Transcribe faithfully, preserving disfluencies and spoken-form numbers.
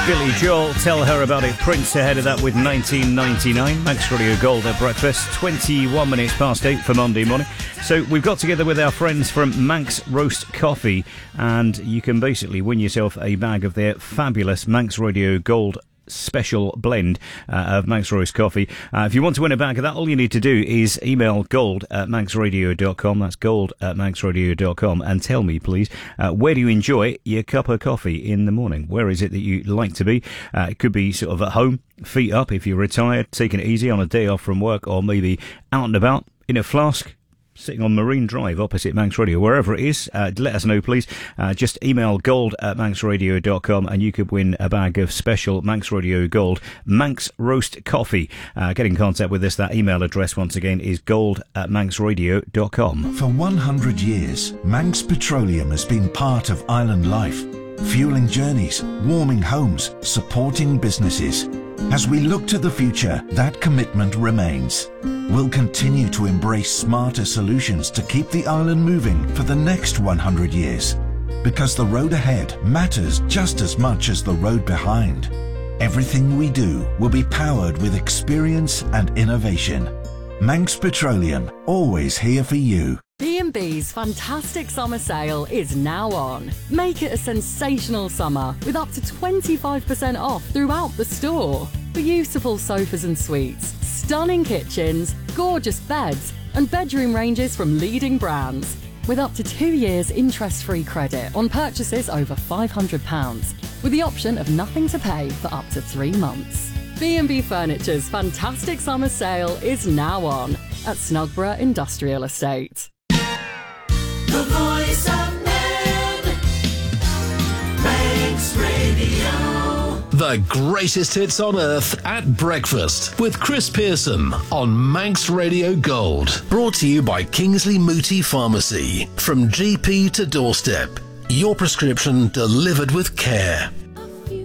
Billy Joel, Tell Her About It. Prince ahead of that with nineteen ninety-nine. Manx Radio Gold at breakfast, twenty-one minutes past eight for Monday morning. So we've got together with our friends from Manx Roast Coffee, and you can basically win yourself a bag of their fabulous Manx Radio Gold special blend uh, of Manx Roast Coffee. Uh, if you want to win a bag of that, all you need to do is email gold at manx radio dot com. That's gold at manx radio dot com. And tell me, please, uh, where do you enjoy your cup of coffee in the morning? Where is it that you like to be? Uh, it could be sort of at home, feet up if you're retired, taking it easy on a day off from work, or maybe out and about in a flask, sitting on Marine Drive opposite Manx Radio. Wherever it is, uh, let us know, please. Uh, just email gold at manx radio dot com and you could win a bag of special Manx Radio Gold Manx Roast Coffee. Uh, get in contact with us. That email address, once again, is gold at manx radio dot com. For one hundred years, Manx Petroleum has been part of island life, fueling journeys, warming homes, supporting businesses. As we look to the future, that commitment remains. We'll continue to embrace smarter solutions to keep the island moving for the next one hundred years. Because the road ahead matters just as much as the road behind. Everything we do will be powered with experience and innovation. Manx Petroleum, always here for you. B and B's fantastic summer sale is now on. Make it a sensational summer with up to twenty-five percent off throughout the store. Beautiful sofas and suites, stunning kitchens, gorgeous beds and bedroom ranges from leading brands. With up to two years interest-free credit on purchases over five hundred pounds, with the option of nothing to pay for up to three months. B and B Furniture's fantastic summer sale is now on at Snugborough Industrial Estate. The voice of man, Manx Radio. The greatest hits on earth at breakfast with Chris Pearson on Manx Radio Gold. Brought to you by Kingsley Mooti Pharmacy. From G P to doorstep, your prescription delivered with care.